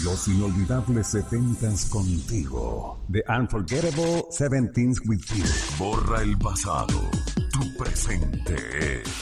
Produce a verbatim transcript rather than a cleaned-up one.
Los inolvidables setentas contigo. The Unforgettable Seventeens with You. Borra el pasado. Tu presente es